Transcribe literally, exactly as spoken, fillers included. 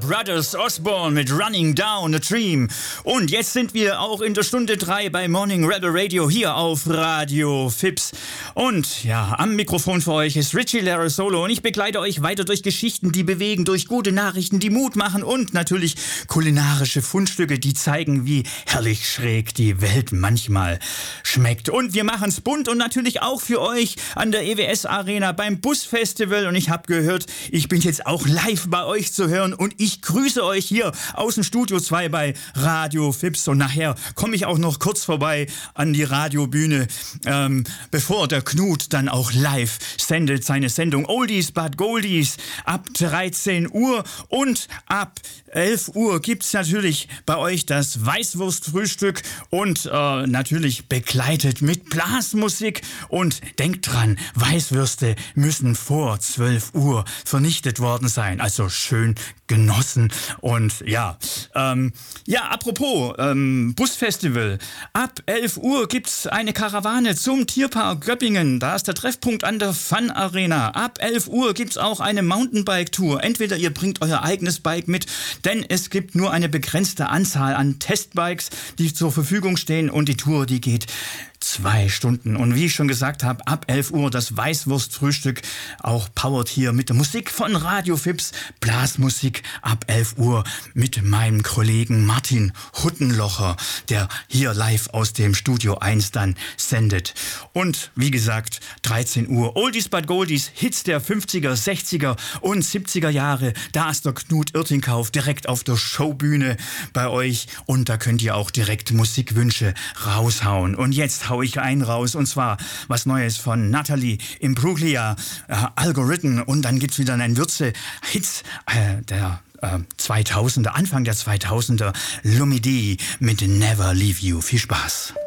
Brothers Osborne mit Running Down a Dream. Und jetzt sind wir auch in der Stunde drei bei Morning Rebel Radio hier auf Radio Fips. Und ja, am Mikrofon für euch ist Richie Larrazolo und ich begleite euch weiter durch Geschichten, die bewegen, durch gute Nachrichten, die Mut machen und natürlich kulinarische Fundstücke, die zeigen, wie herrlich schräg die Welt manchmal schmeckt. Und wir machen's bunt und natürlich auch für euch an der E W S Arena beim Busfestival. Und ich habe gehört, ich bin jetzt auch live bei euch zu hören und ich grüße euch hier aus dem Studio zwei bei Radio Fips und nachher komme ich auch noch kurz vorbei an die Radiobühne, ähm, bevor der Knut dann auch live sendet seine Sendung Oldies but Goldies ab dreizehn Uhr und ab elf Uhr gibt's natürlich bei euch das Weißwurstfrühstück und äh, natürlich begleitet mit Blasmusik und denkt dran, Weißwürste müssen vor zwölf Uhr vernichtet worden sein, also schön genossen und ja, ähm, ja, apropos ähm, Busfestival, ab elf Uhr gibt's eine Karawane zum Tierpark Göppingen, da ist der Treffpunkt an der Fun Arena, ab elf Uhr gibt's auch eine Mountainbike-Tour, entweder ihr bringt euer eigenes Bike mit, denn es gibt nur eine begrenzte Anzahl an Testbikes, die zur Verfügung stehen und die Tour, die geht zwei Stunden. Und wie ich schon gesagt habe, ab elf Uhr das Weißwurstfrühstück, auch powered hier mit der Musik von Radio Fips, Blasmusik ab elf Uhr mit meinem Kollegen Martin Huttenlocher, der hier live aus dem Studio eins dann sendet. Und wie gesagt, dreizehn Uhr Oldies but Goldies, Hits der fünfziger, sechziger und siebziger Jahre. Da ist der Knut Irtingkauf direkt auf der Showbühne bei euch und da könnt ihr auch direkt Musikwünsche raushauen. Und jetzt hau ich einen raus und zwar was Neues von Natalie Imbruglia, äh, Algorithm und dann gibt's wieder einen Würze Hits äh, der äh, zweitausender, Anfang der zweitausender, Lumidee mit Never Leave You. Viel Spaß.